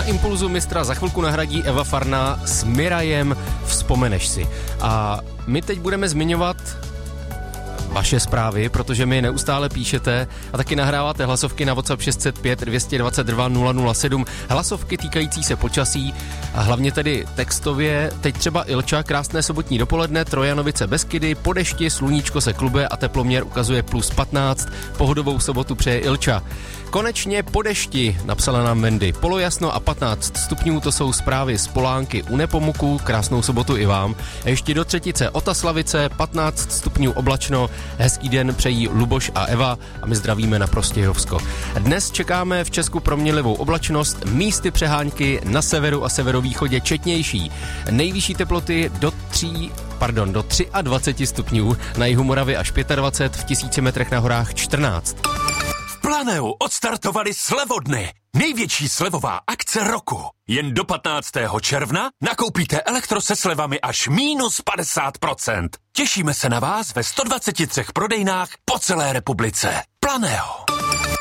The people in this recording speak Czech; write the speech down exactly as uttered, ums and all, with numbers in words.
Na Impulzu mistra za chvilku nahradí Eva Farná s Mirajem Vzpomeneš si. A my teď budeme zmiňovat vaše zprávy, protože mi neustále píšete a taky nahráváte hlasovky na WhatsApp šest set pět dvě stě dvacet dva nula nula sedm. Hlasovky týkající se počasí a hlavně tedy textově. Teď třeba Ilča, krásné sobotní dopoledne, Trojanovice Beskydy, po dešti, sluníčko se klube a teploměr ukazuje plus patnáct. Pohodovou sobotu přeje Ilča. Konečně po dešti, napsala nám Mendy. Polojasno a patnáct stupňů, to jsou zprávy z Polánky u Nepomuku. Krásnou sobotu i vám. A ještě do Třetice Otaslavice, patnáct stupňů oblačno. Hezký den přejí Luboš a Eva a my zdravíme na Prostějovsko. Dnes čekáme v Česku proměnlivou oblačnost, místy přehánky na severu a severovýchodě četnější. Nejvyšší teploty do tří, pardon, do dvacet tři stupňů, na jihu Moravy až dvacet pět, v tisíci metrech na horách čtrnáct. Planeu odstartovali slevodny. Největší slevová akce roku. Jen do patnáctého června nakoupíte elektro se slevami až minus padesát procent. Těšíme se na vás ve sto dvaceti třech prodejnách po celé republice. Planeo.